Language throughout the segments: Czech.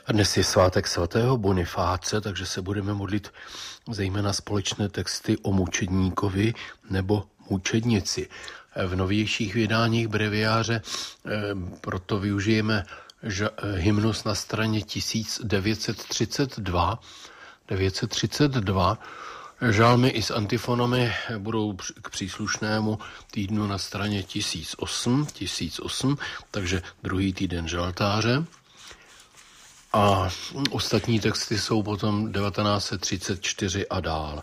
A dnes je svátek svatého Bonifáce, takže se budeme modlit zejména společné texty o mučedníkovi nebo mučednici. V novějších vydáních breviáře proto využijeme hymnus na straně 1932. Žalmy i s antifonami budou k příslušnému týdnu na straně 1008, takže druhý týden žaltáře. A ostatní texty jsou potom 1934 a dál.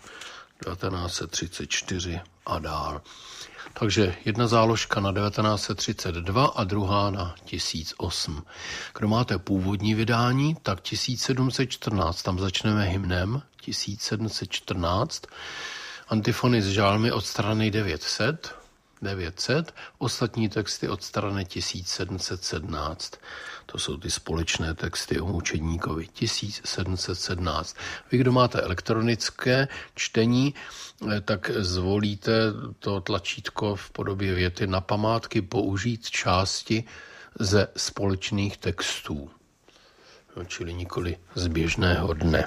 1934 a dál. Takže jedna záložka na 1932 a druhá na 1008. Kdo máte původní vydání, tak 1714, tam začneme hymnem 1714. Antifony z žálmy od strany 900, ostatní texty od strany 1717. To jsou ty společné texty o mučedníkovi. 1717. Vy, kdo máte elektronické čtení, tak zvolíte to tlačítko v podobě věty na památky použít části ze společných textů. Čili nikoli z běžného dne.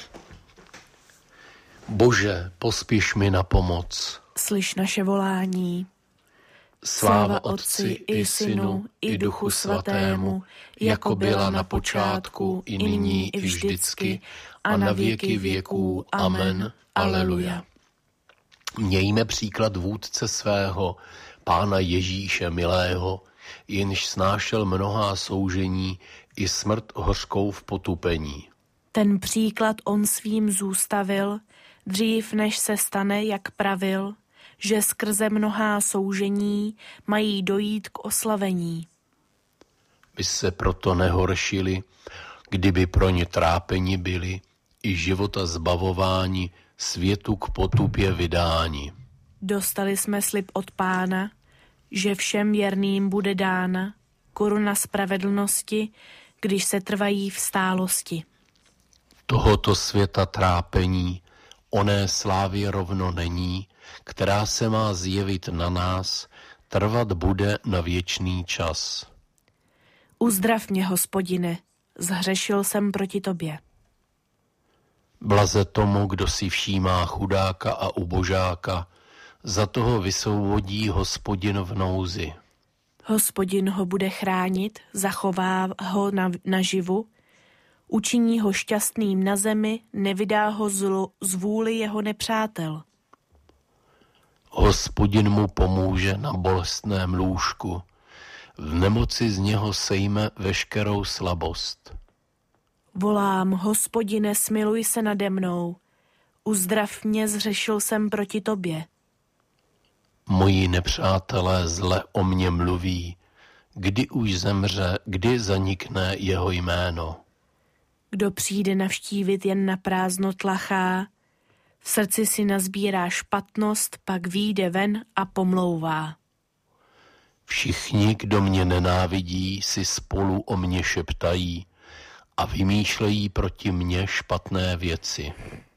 Bože, pospěš mi na pomoc. Slyš naše volání. Sláva Otci i Synu i Duchu Svatému, jako byla na počátku, i nyní, i vždycky, a na věky věků. Amen. Aleluja. Mějme příklad vůdce svého, Pána Ježíše milého, jenž snášel mnohá soužení i smrt hořkou v potupení. Ten příklad on svým zůstavil, dřív než se stane, jak pravil, že skrze mnohá soužení mají dojít k oslavení. By se proto nehoršili, kdyby pro ně trápeni byli, i života zbavováni, světu k potupě vydáni. Dostali jsme slib od Pána, že všem věrným bude dána koruna spravedlnosti, když se trvají v stálosti. Tohoto světa trápení, oné slávě rovno není, která se má zjevit na nás, trvat bude na věčný čas. Uzdrav mě, Hospodine, zhřešil jsem proti tobě. Blaze tomu, kdo si všímá chudáka a ubožáka, za toho vysvobodí Hospodin v nouzi. Hospodin ho bude chránit, zachová ho naživu, učiní ho šťastným na zemi, nevydá ho z vůli jeho nepřátel. Hospodin mu pomůže na bolestném lůžku, v nemoci z něho sejme veškerou slabost. Volám, Hospodine, smiluj se nade mnou, uzdrav mě, zřešil jsem proti tobě. Moji nepřátelé zle o mě mluví, kdy už zemře, kdy zanikne jeho jméno. Kdo přijde navštívit jen na prázdno tlachá, v srdci si nazbírá špatnost, pak vyjde ven a pomlouvá. Všichni, kdo mě nenávidí, si spolu o mě šeptají a vymýšlejí proti mně špatné věci.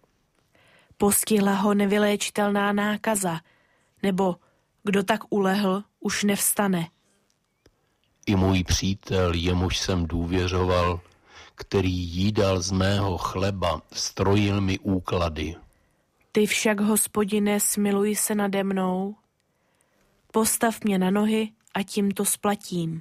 Postihla ho nevyléčitelná nákaza, nebo kdo tak ulehl, už nevstane. I můj přítel, jemuž jsem důvěřoval, který jídal z mého chleba, strojil mi úklady. Ty však, Hospodine, smiluj se nade mnou, postav mě na nohy a tím to splatím.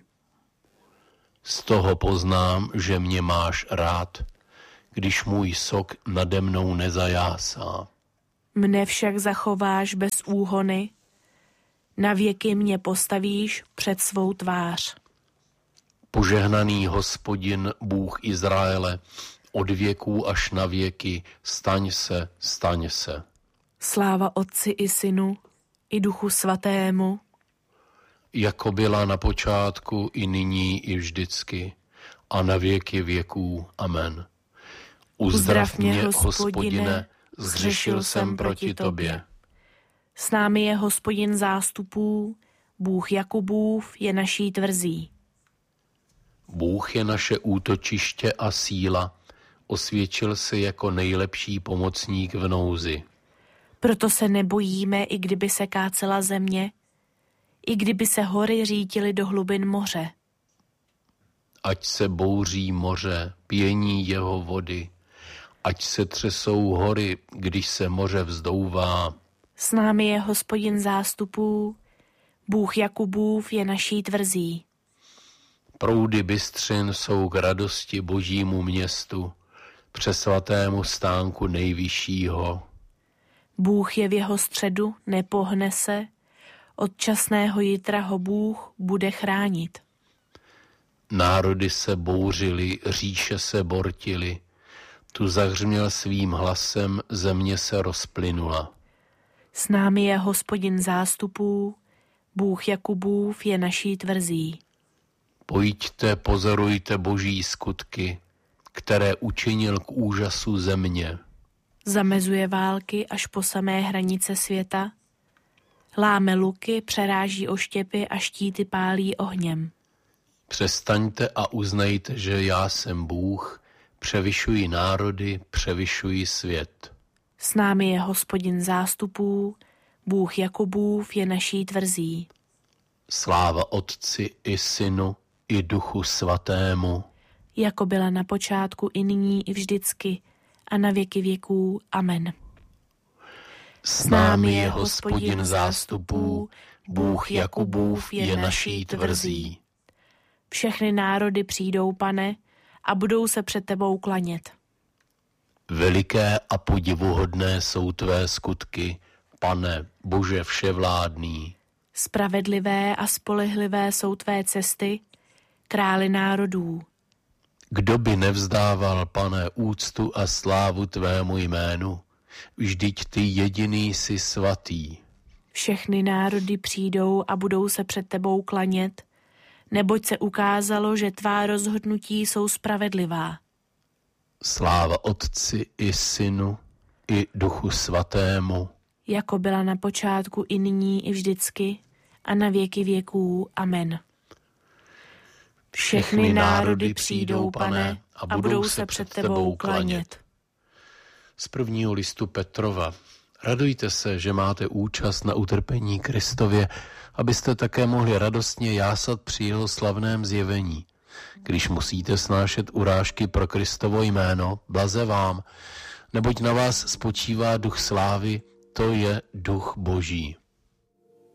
Z toho poznám, že mě máš rád, když můj sok nade mnou nezajásá. Mne však zachováš bez úhony, na věky mě postavíš před svou tvář. Požehnaný Hospodin, Bůh Izraele, od věků až na věky, staň se, staň se. Sláva Otci i Synu, i Duchu Svatému, jako byla na počátku, i nyní, i vždycky, a na věky věků. Amen. Uzdrav mě, Hospodine, zhřešil jsem proti tobě. S námi je Hospodin zástupů, Bůh Jakubův je naší tvrzí. Bůh je naše útočiště a síla, osvědčil se jako nejlepší pomocník v nouzi. Proto se nebojíme, i kdyby se kácela země, i kdyby se hory řítily do hlubin moře. ať se bouří moře, pění jeho vody, ať se třesou hory, když se moře vzdouvá. S námi je Hospodin zástupů, Bůh Jakubův je naší tvrzí. Proudy bystřin jsou k radosti božímu městu, přesvatému stánku nejvyššího. Bůh je v jeho středu, nepohne se, od časného jitra ho Bůh bude chránit. Národy se bouřily, říše se bortily, tu zahřměl svým hlasem, země se rozplynula. S námi je Hospodin zástupů, Bůh Jakubův je naší tvrzí. Pojďte, pozorujte boží skutky, které učinil k úžasu země. Zamezuje války až po samé hranice světa, láme luky, přeráží oštěpy a štíty pálí ohněm. Přestaňte a uznejte, že já jsem Bůh, převyšuji národy, převyšuji svět. S námi je Hospodin zástupů, Bůh Jakubův je naší tvrzí. Sláva Otci i Synu i Duchu Svatému, jako byla na počátku i nyní i vždycky a na věky věků. Amen. S námi je Hospodin zástupů, Bůh Jakubův je naší tvrzí. Všechny národy přijdou, Pane, a budou se před tebou klanět. Veliké a podivuhodné jsou tvé skutky, Pane, Bože vševládný. Spravedlivé a spolehlivé jsou tvé cesty, králi národů. Kdo by nevzdával, Pane, úctu a slávu tvému jménu? Vždyť ty jediný jsi svatý. Všechny národy přijdou a budou se před tebou klanět, neboť se ukázalo, že tvá rozhodnutí jsou spravedlivá. Sláva Otci i Synu i Duchu Svatému, jako byla na počátku i nyní i vždycky a na věky věků. Amen. Všechny národy přijdou, Pane, a budou se před tebou klanět. Z prvního listu Petrova. Radujte se, že máte účast na utrpení Kristově, abyste také mohli radostně jásat při jeho slavném zjevení. Když musíte snášet urážky pro Kristovo jméno, blaze vám, neboť na vás spočívá duch slávy, to je duch Boží.